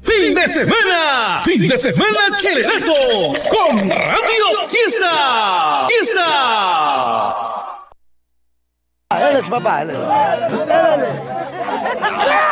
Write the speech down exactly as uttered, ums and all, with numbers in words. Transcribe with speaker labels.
Speaker 1: Fin de semana, fin de semana chilerazo con Radio Fiesta. Fiesta.
Speaker 2: Él es papá, él es. Él es.